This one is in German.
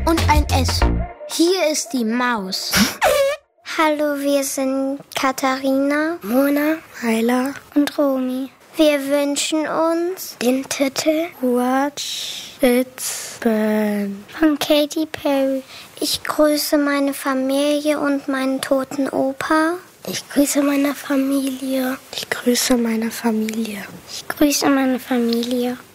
und ein S. Hier ist die Maus. Hallo, wir sind Katharina, Mona, Ayla und Romy. Wir wünschen uns den Titel Watch It's Burn von Katy Perry. Ich grüße meine Familie und meinen toten Opa. Ich grüße meine Familie. Ich grüße meine Familie. Ich grüße meine Familie.